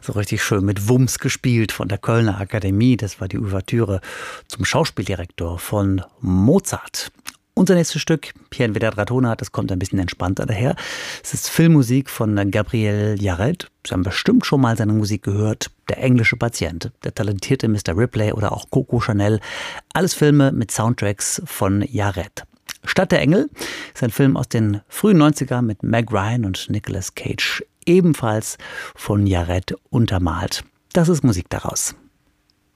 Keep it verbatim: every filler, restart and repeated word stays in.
So richtig schön mit Wumms gespielt von der Kölner Akademie. Das war die Ouvertüre zum Schauspieldirektor von Mozart. Unser nächstes Stück, Pierre Vedradona, das kommt ein bisschen entspannter daher. Es ist Filmmusik von Gabriel Yared. Sie haben bestimmt schon mal seine Musik gehört. Der englische Patient, der talentierte Mister Ripley oder auch Coco Chanel. Alles Filme mit Soundtracks von Yared. Stadt der Engel ist ein Film aus den frühen neunzigern mit Meg Ryan und Nicolas Cage. Ebenfalls von Yared untermalt. Das ist Musik daraus.